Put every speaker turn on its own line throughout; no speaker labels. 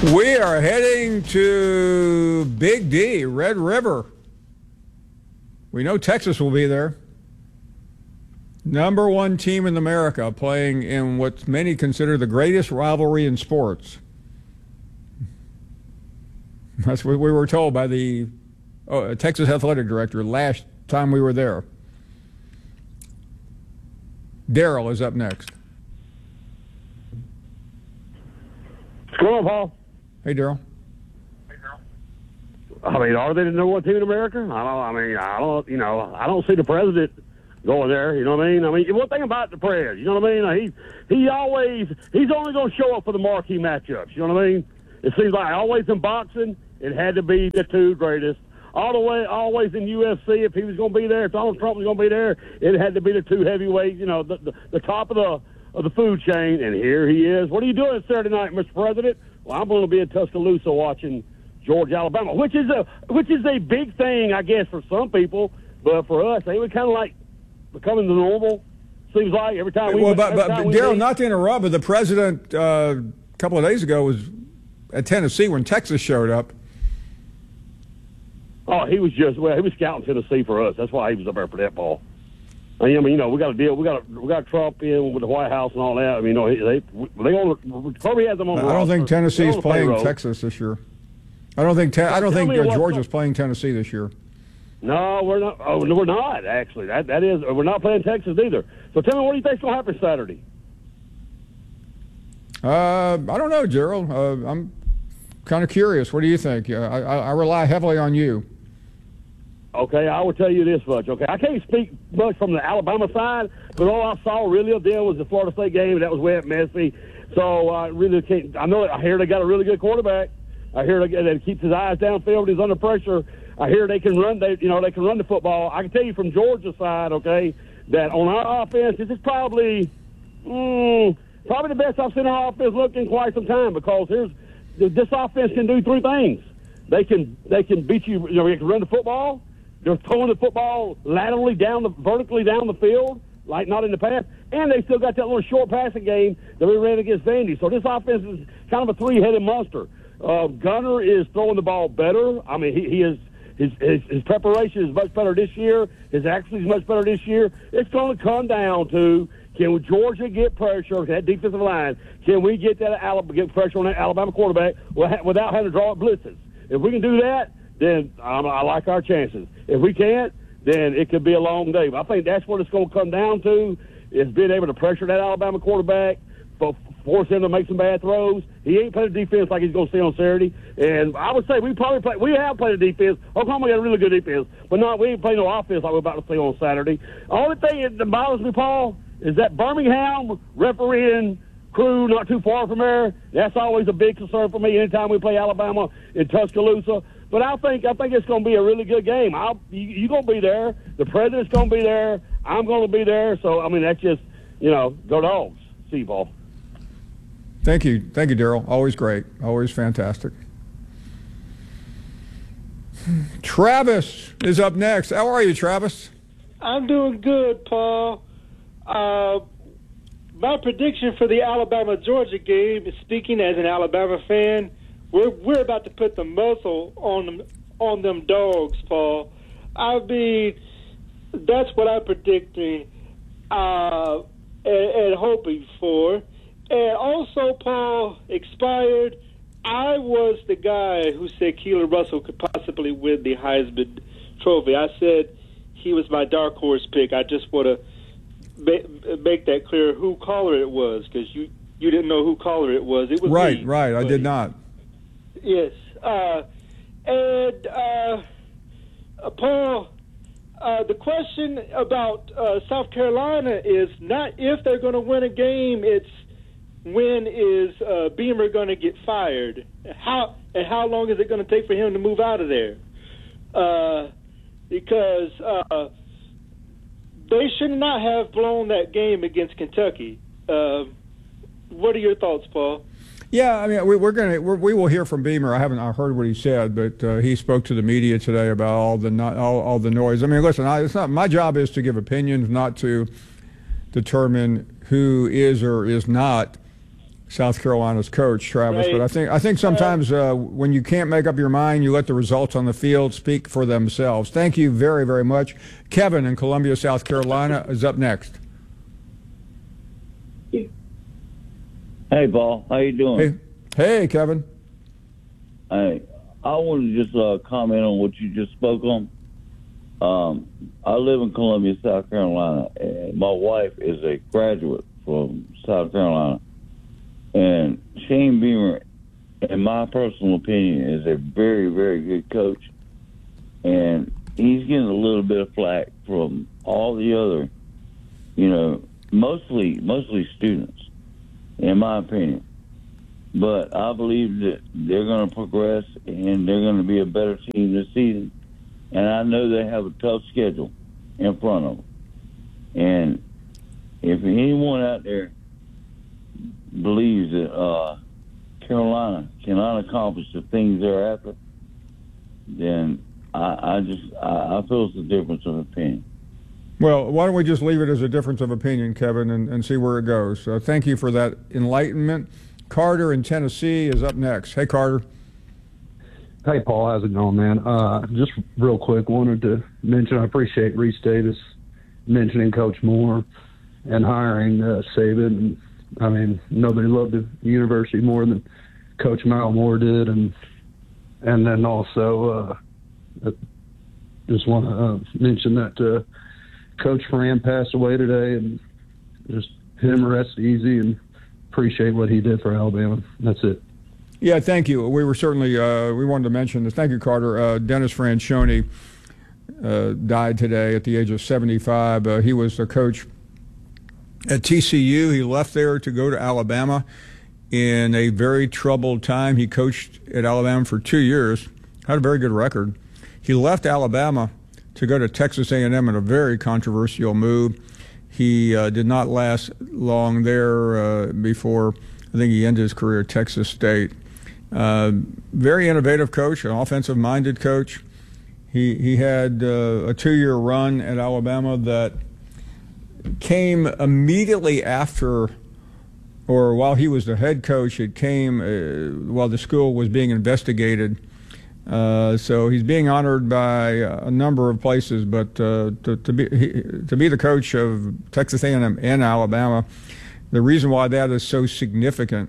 We are heading to Big D, Red River. We know Texas will be there. Number one team in America playing in what many consider the greatest rivalry in sports. That's what we were told by the Texas athletic director last time we were there. Daryl is up next.
What's going on, Paul?
Hey, Daryl.
I mean, are they the number one team in America? I don't see the president going there. You know what I mean? One thing about the pres, you know what I mean? He's only going to show up for the marquee matchups. You know what I mean? It seems like always in boxing, it had to be the two greatest. Always in UFC, if he was going to be there, if Donald Trump was going to be there, it had to be the two heavyweights. You know, the top of the food chain. And here he is. What are you doing Saturday night, Mr. President? Well, I'm going to be in Tuscaloosa watching Georgia, Alabama, which is a big thing, I guess, for some people, but for us, they were kind of like becoming the normal. Seems like every time we.
Well, but Daryl, not to interrupt, but the president a couple of days ago was at Tennessee when Texas showed up.
Oh, he was scouting Tennessee for us. That's why he was up there for that ball. I mean, you know, we got a deal. We got Trump in with the White House and all that. I mean, you know, Kirby has them on.
I don't think Tennessee is playing Texas this year. I don't think Georgia's playing Tennessee this year.
No, we're not. Oh, no, we're not actually. That is, we're not playing Texas either. So tell me, what do you think's going to happen Saturday?
I don't know, Gerald. I'm kind of curious. What do you think? I rely heavily on you.
Okay, I will tell you this much. Okay, I can't speak much from the Alabama side, but all I saw really then was the Florida State game, and that was wet, messy. So I really can't. I hear they got a really good quarterback. I hear that keeps his eyes downfield. He's under pressure. I hear they can run. They can run the football. I can tell you from Georgia's side, okay, that on our offense, this is probably the best I've seen our offense look in quite some time. Because this offense can do three things. They can beat you. You know, they can run the football. They're throwing the football laterally vertically down the field, like not in the past, and they still got that little short passing game that we ran against Vandy. So this offense is kind of a three-headed monster. Gunner is throwing the ball better. I mean, he is his preparation is much better this year. His accuracy is much better this year. It's going to come down to, can Georgia get pressure, that defensive line? Can we get get pressure on that Alabama quarterback without having to draw up blitzes? If we can do that, then I like our chances. If we can't, then it could be a long day. But I think that's what it's going to come down to, is being able to pressure that Alabama quarterback, force him to make some bad throws. He ain't playing defense like he's going to see on Saturday. And I would say we have played a defense. Oklahoma got a really good defense, but we ain't playing no offense like we're about to see on Saturday. The only thing that bothers me, Paul, is that Birmingham refereeing crew not too far from there. That's always a big concern for me anytime we play Alabama in Tuscaloosa. But I think it's going to be a really good game. You're going to be there. The president's going to be there. I'm going to be there. So, I mean, that's just, go Dogs. See you, Paul.
Thank you, Daryl. Always great. Always fantastic. Travis is up next. How are you, Travis?
I'm doing good, Paul. My prediction for the Alabama-Georgia game is, speaking as an Alabama fan, we're about to put the muzzle on them dogs, Paul. I mean, that's what I'm predicting and hoping for. And also, Paul, expired, I was the guy who said Keelan Russell could possibly win the Heisman Trophy. I said he was my dark horse pick. I just want to make that clear who caller it was, because you didn't know who caller it was. It was me.
Right. I did not.
Yes. Paul, the question about South Carolina is not if they're going to win a game, it's when is Beamer going to get fired? How long is it going to take for him to move out of there? Because they should not have blown that game against Kentucky. What are your thoughts, Paul?
Yeah, I mean, we will hear from Beamer. I haven't heard what he said, but he spoke to the media today about all the noise. I mean, listen, it's not my job is to give opinions, not to determine who is or is not South Carolina's coach, Travis.
Right.
But I think sometimes when you can't make up your mind, you let the results on the field speak for themselves. Thank you very, very much. Kevin in Columbia, South Carolina is up next.
Hey, Paul. How you doing?
Hey, Kevin.
Hey, I wanted to just comment on what you just spoke on. I live in Columbia, South Carolina, and my wife is a graduate from South Carolina. And Shane Beamer, in my personal opinion, is a very, very good coach. And he's getting a little bit of flack from all the other, mostly students, in my opinion. But I believe that they're going to progress and they're going to be a better team this season. And I know they have a tough schedule in front of them. And if anyone out there believes that Carolina cannot accomplish the things they're after, then I feel it's a difference of opinion.
Well, why don't we just leave it as a difference of opinion, Kevin, and see where it goes. Thank you for that enlightenment. Carter in Tennessee is up next. Hey, Carter.
Hey, Paul. How's it going, man? Just real quick, wanted to mention I appreciate Reese Davis mentioning Coach Moore and hiring Saban. I mean, nobody loved the university more than Coach Mal Moore did. And then also just want to mention that Coach Fran passed away today, and just him rest easy and appreciate what he did for Alabama. That's it.
Yeah, thank you. We were certainly, we wanted to mention this. Thank you, Carter. Dennis Franchione died today at the age of 75. He was a coach at TCU. He left there to go to Alabama in a very troubled time. He coached at Alabama for 2 years, had a very good record. He left Alabama to go to Texas A&M in a very controversial move. He did not last long there before I think he ended his career at Texas State. Very innovative coach, an offensive-minded coach. He had a 2-year run at Alabama that came immediately after, or while he was the head coach. It came while the school was being investigated. So he's being honored by a number of places, but to be the coach of Texas A&M and Alabama, the reason why that is so significant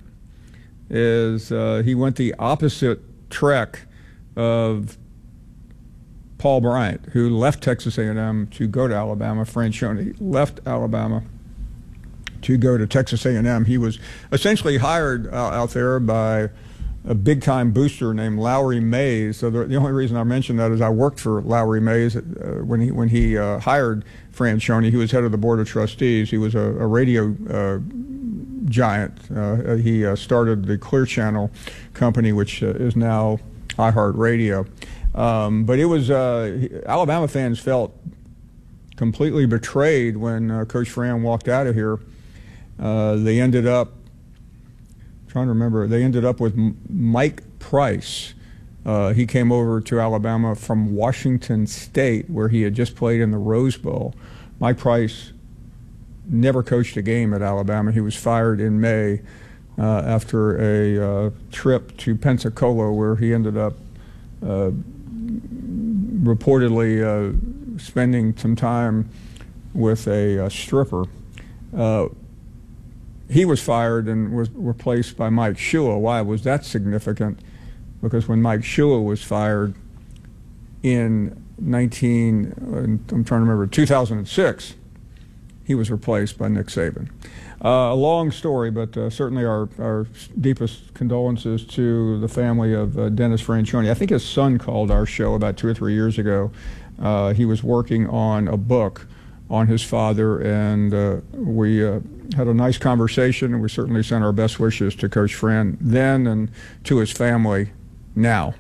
is he went the opposite trek of Paul Bryant, who left Texas A&M to go to Alabama. Franchione left Alabama to go to Texas A&M. He was essentially hired out there by a big-time booster named Lowry Mays. So the only reason I mention that is I worked for Lowry Mays when he hired Franchione. He was head of the board of trustees. He was a radio giant. He started the Clear Channel company, which is now iHeartRadio. But it was Alabama fans felt completely betrayed when Coach Fran walked out of here. They ended up with Mike Price. He came over to Alabama from Washington State, where he had just played in the Rose Bowl. Mike Price never coached a game at Alabama. He was fired in May after a trip to Pensacola, where he ended up reportedly spending some time with a stripper. He was fired and was replaced by Mike Shula. Why was that significant? Because when Mike Shula was fired in 2006, he was replaced by Nick Saban. A long story, but certainly our deepest condolences to the family of Dennis Franchione. I think his son called our show about 2 or 3 years ago. He was working on a book on his father, and we had a nice conversation, and we certainly sent our best wishes to Coach Fran then and to his family now.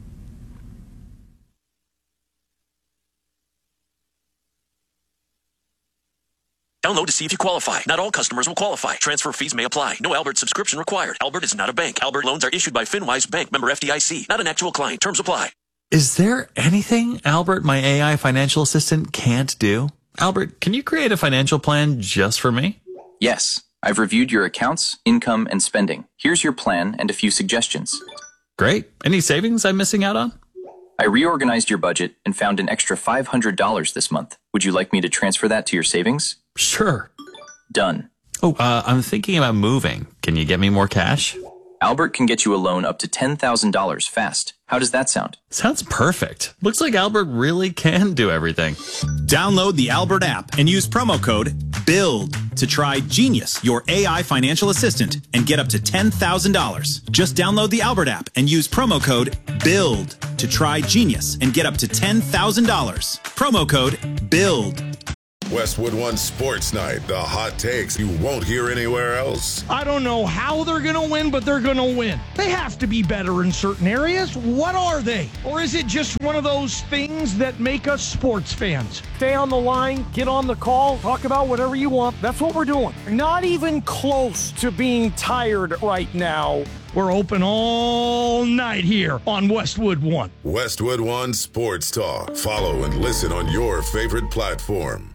Download to see if you qualify. Not all customers will qualify. Transfer fees may apply. No Albert subscription required. Albert is not a bank. Albert loans are issued by FinWise Bank, member FDIC. Not an actual client. Terms apply.
Is there anything Albert, my AI financial assistant, can't do? Albert, can you create a financial plan just for me?
Yes. I've reviewed your accounts, income, and spending. Here's your plan and a few suggestions.
Great. Any savings I'm missing out on?
I reorganized your budget and found an extra $500 this month. Would you like me to transfer that to your savings?
Sure.
Done.
Oh, I'm thinking about moving. Can you get me more cash?
Albert can get you a loan up to $10,000 fast. How does that sound?
Sounds perfect. Looks like Albert really can do everything.
Download the Albert app and use promo code BUILD to try Genius, your AI financial assistant, and get up to $10,000. Just download the Albert app and use promo code BUILD to try Genius and get up to $10,000. Promo code BUILD.
Westwood One Sports Night, the hot takes you won't hear anywhere else.
I don't know how they're going to win, but they're going to win. They have to be better in certain areas. What are they? Or is it just one of those things that make us sports fans? Stay on the line, get on the call, talk about whatever you want. That's what we're doing. Not even close to being tired right now. We're open all night here on Westwood One.
Westwood One Sports Talk. Follow and listen on your favorite platform.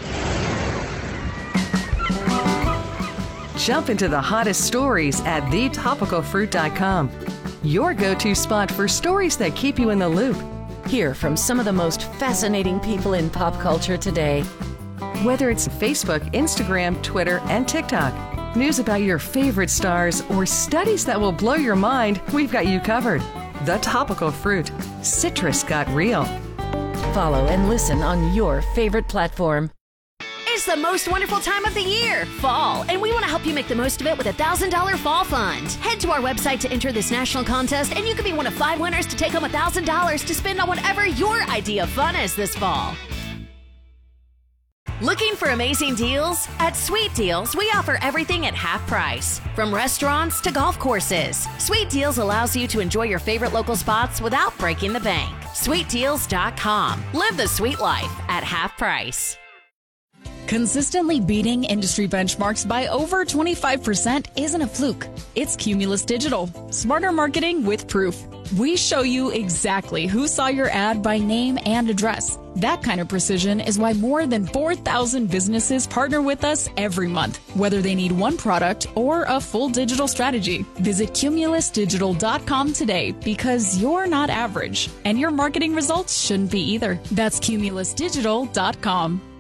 Jump into the hottest stories at thetopicalfruit.com. Your go-to spot for stories that keep you in the loop.
Hear from some of the most fascinating people in pop culture today.
Whether it's Facebook, Instagram, Twitter, and TikTok, news about your favorite stars, or studies that will blow your mind, we've got you covered. The Topical Fruit. Citrus got real.
Follow and listen on your favorite platform.
It's the most wonderful time of the year, fall, and we want to help you make the most of it with a $1,000 fall fund. Head to our website to enter this national contest, and you could be one of 5 winners to take home $1,000 to spend on whatever your idea of fun is this fall. Looking for amazing deals? At Sweet Deals, we offer everything at half price. From restaurants to golf courses, Sweet Deals allows you to enjoy your favorite local spots without breaking the bank. SweetDeals.com. Live the sweet life at half price.
Consistently beating industry benchmarks by over 25% isn't a fluke. It's Cumulus Digital. Smarter marketing with proof. We show you exactly who saw your ad by name and address. That kind of precision is why more than 4,000 businesses partner with us every month, whether they need one product or a full digital strategy. Visit cumulusdigital.com today because you're not average, and your marketing results shouldn't be either. That's cumulusdigital.com.